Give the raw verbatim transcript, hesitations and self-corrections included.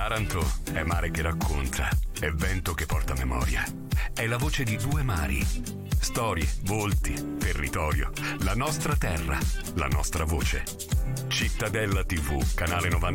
Taranto è mare che racconta, è vento che porta memoria. È la voce di due mari. Storie, volti, territorio, la nostra terra, la nostra voce. Cittadella tivù, canale novanta.